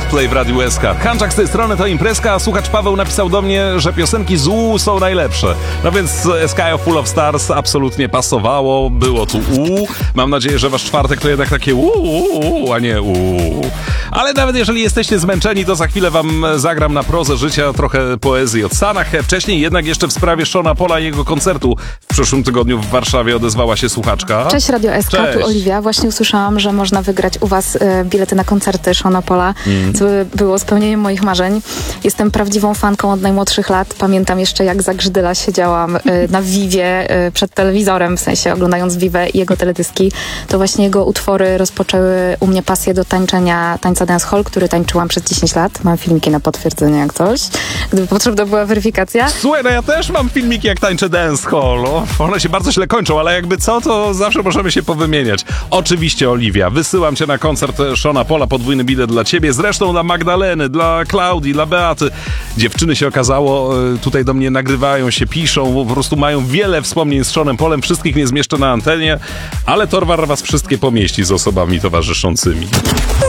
Coldplay w Radiu SK. Hanczak z tej strony to imprezka, a słuchacz Paweł napisał do mnie, że piosenki z U są najlepsze. No więc Sky Full of Stars absolutnie pasowało, było tu U. Mam nadzieję, że wasz czwartek to jednak takie a nie Ale nawet jeżeli jesteście zmęczeni, to za chwilę wam zagram na prozę życia trochę poezji od Sanach. Wcześniej jednak jeszcze w sprawie Seana Paula i jego koncertu w przyszłym tygodniu w Warszawie odezwała się słuchaczka. Cześć Radio SK, Cześć. Tu Oliwia. Właśnie usłyszałam, że można wygrać u was bilety na koncerty Seana Paula, co było spełnieniem moich marzeń. Jestem prawdziwą fanką od najmłodszych lat. Pamiętam jeszcze, jak za Grzydyla siedziałam na Vivie przed telewizorem, w sensie oglądając Vivę i jego teledyski. To właśnie jego utwory rozpoczęły u mnie pasję do tańca dancehall, który tańczyłam przez 10 lat. Mam filmiki na potwierdzenie jak coś, gdyby potrzebna była weryfikacja. Słuchaj, no ja też mam filmiki, jak tańczę dancehall. One się bardzo źle kończą, ale jakby co, to zawsze możemy się powymieniać. Oczywiście, Oliwia, wysyłam cię na koncert Seana Paula, podwójny bilet dla ciebie, zresztą dla Magdaleny, dla Klaudii, dla Beaty. Dziewczyny się okazało, tutaj do mnie nagrywają się, piszą, po prostu mają wiele wspomnień z Seanem Paulem, wszystkich nie zmieszczę na antenie, ale Torwar was wszystkie pomieści z osobami towarzyszącymi.